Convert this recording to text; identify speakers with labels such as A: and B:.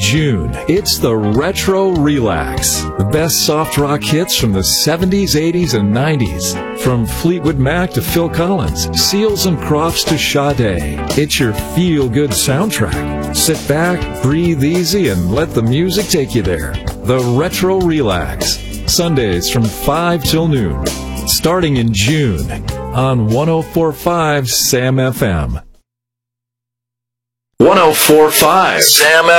A: June, it's the Retro Relax. The best soft rock hits from the 70s, 80s, and 90s. From Fleetwood Mac to Phil Collins, Seals and Crofts to Sade. It's your feel-good soundtrack. Sit back, breathe easy, and let the music take you there. The Retro Relax. Sundays from 5 till noon. Starting in June on 104.5 SAM FM.
B: 104.5 SAM